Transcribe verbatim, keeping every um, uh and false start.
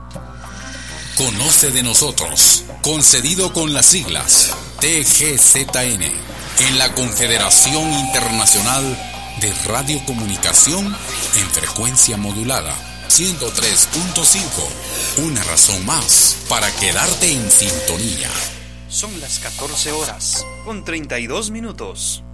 Conoce de nosotros, concedido con las siglas T G Z N, en la Confederación Internacional de Radiocomunicación en frecuencia modulada, ciento tres punto cinco. Una razón más para quedarte en sintonía. Son las catorce horas, con treinta y dos minutos.